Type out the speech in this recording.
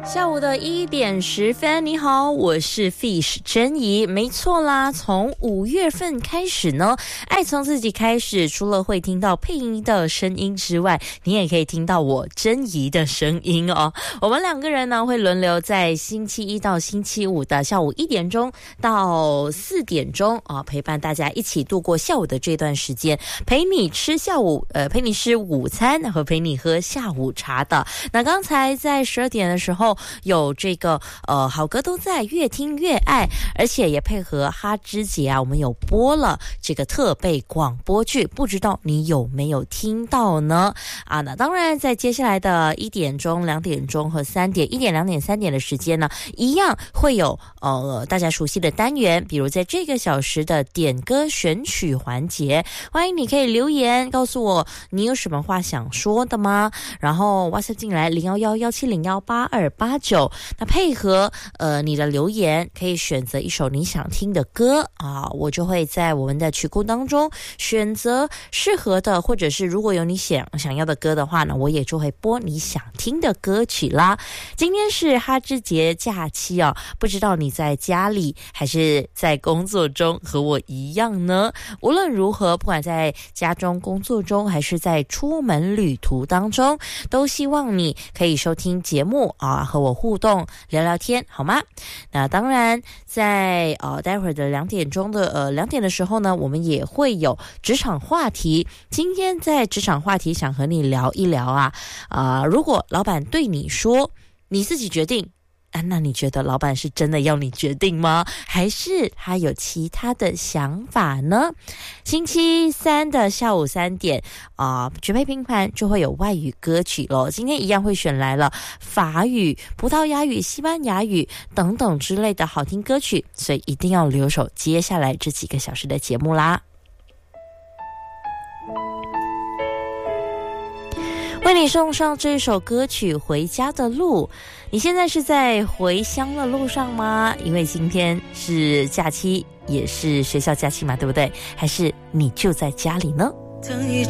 下午的1点10分，你好，我是 Fish 珍怡。没错啦，从5月份开始呢，爱从自己开始，除了会听到配音的声音之外，你也可以听到我珍怡的声音哦。我们两个人呢会轮流在星期一到星期五的下午1点钟到4点钟啊，陪伴大家一起度过下午的这段时间，陪你吃陪你吃午餐和陪你喝下午茶的。那刚才在12点的时候，有这个好歌都在，越听越爱，而且也配合哈之节啊，我们有播了这个特备广播剧，不知道你有没有听到呢？啊，那当然在接下来的1点钟、2点钟和3点，1点、2点、3点的时间呢，一样会有大家熟悉的单元，比如在这个小时的点歌选曲环节，欢迎你可以留言告诉我你有什么话想说的吗？然后 WhatsApp 进来011-1701-8289，那配合你的留言，可以选择一首你想听的歌啊，我就会在我们的曲库当中选择适合的，或者是如果有你想要的歌的话呢，我也就会播你想听的歌曲啦。今天是哈之节假期啊，不知道你在家里还是在工作中和我一样呢？无论如何，不管在家中、工作中还是在出门旅途当中，都希望你可以收听节目啊，和我互动聊聊天好吗？那当然在待会儿的2点钟的2点的时候呢，我们也会有职场话题。今天在职场话题想和你聊一聊如果老板对你说你自己决定，那你觉得老板是真的要你决定吗？还是他有其他的想法呢？星期三的下午3点绝配拼盘就会有外语歌曲咯。今天一样会选来了法语、葡萄牙语、西班牙语等等之类的好听歌曲，所以一定要留守接下来这几个小时的节目啦。为你送上这首歌曲《回家的路》。你现在是在回乡的路上吗？因为今天是假期，也是学校假期嘛，对不对？还是你就在家里呢？